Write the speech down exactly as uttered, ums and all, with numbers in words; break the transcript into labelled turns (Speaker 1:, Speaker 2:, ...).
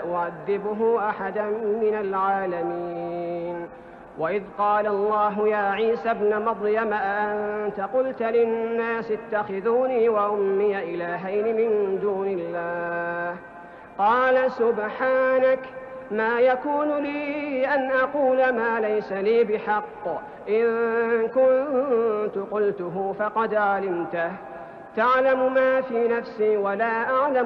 Speaker 1: أعذبه أحدا من العالمين. وإذ قال الله يا عيسى ابن مريم أأنت قلت للناس اتخذوني وأمي إلهين من دون الله قال سبحانك ما يكون لي أن أقول ما ليس لي بحق إن كنت قلته فقد علمته تعلم ما في نفسي ولا أعلم